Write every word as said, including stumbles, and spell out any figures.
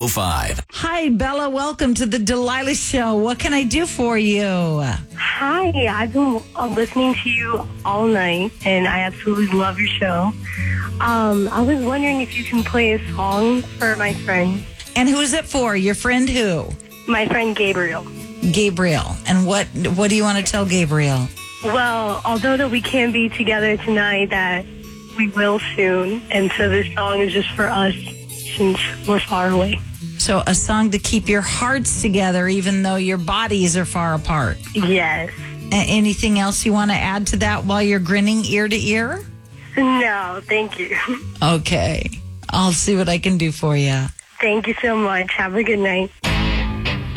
five. Hi, Bella. Welcome to the Delilah Show. What can I do for you? Hi, I've been uh, listening to you all night, and I absolutely love your show. Um, I was wondering if you can play a song for my friend. And who is it for? Your friend who? My friend Gabriel. Gabriel. And what what do you want to tell Gabriel? Well, although that we can't be together tonight, that we will soon, and so this song is just for us since we're far away. So a song to keep your hearts together even though your bodies are far apart. Yes. A- anything else you want to add to that while you're grinning ear to ear? No, thank you. Okay. I'll see what I can do for you. Thank you so much. Have a good night.